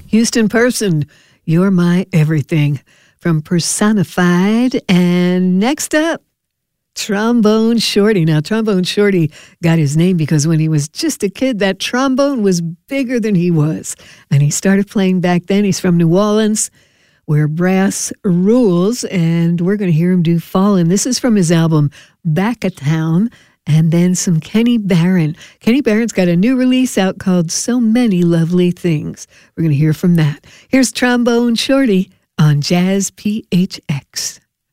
Houston Person, You're My Everything from Personified. And next up, Trombone Shorty. Now, Trombone Shorty got his name because when he was just a kid, that trombone was bigger than he was. And he started playing back then. He's from New Orleans, where brass rules. And we're going to hear him do Fallin'. This is from his album, Back a Town. And then some Kenny Barron. Kenny Barron's got a new release out called So Many Lovely Things. We're going to hear from that. Here's Trombone Shorty on Jazz PHX.